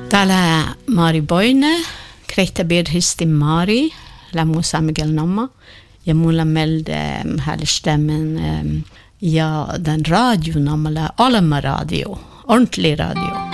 Täällä Mari Boine, Kreittabirhisti Mari, Lamusa Miguel Namma, ja mulla melde härstämmen ja den radio namala Alma radio, ordentlig radio.